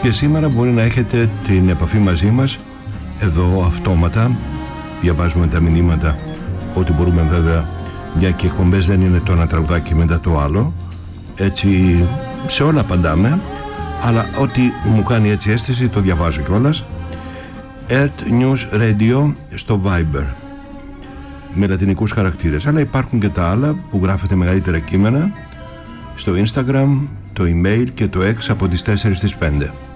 Και σήμερα μπορεί να έχετε την επαφή μαζί μας εδώ αυτόματα. Διαβάζουμε τα μηνύματα ό,τι μπορούμε, βέβαια, μια και οι εκπομπές δεν είναι το ένα τραγουδάκι μετά το άλλο. Έτσι σε όλα απαντάμε, αλλά ό,τι μου κάνει έτσι αίσθηση το διαβάζω κιόλας. Earth News Radio στο Viber με λατινικούς χαρακτήρες, αλλά υπάρχουν και τα άλλα που γράφετε μεγαλύτερα κείμενα στο Instagram, το email και το X από τις 4 στις 5.